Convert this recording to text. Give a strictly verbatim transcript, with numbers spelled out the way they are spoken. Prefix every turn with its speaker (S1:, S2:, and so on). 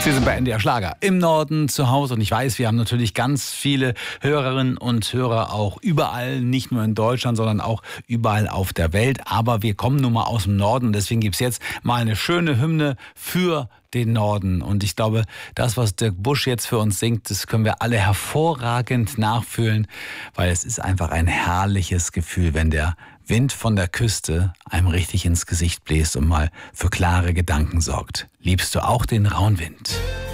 S1: Sie sind bei N D R Schlager im Norden zu Hause und ich weiß, wir haben natürlich ganz viele Hörerinnen und Hörer auch überall, nicht nur in Deutschland, sondern auch überall auf der Welt. Aber wir kommen nun mal aus dem Norden und deswegen gibt es jetzt mal eine schöne Hymne für den Norden. Und ich glaube, das, was Dirk Busch jetzt für uns singt, das können wir alle hervorragend nachfühlen, weil es ist einfach ein herrliches Gefühl, wenn der Wind von der Küste einem richtig ins Gesicht bläst und mal für klare Gedanken sorgt. Liebst du auch den rauen Wind?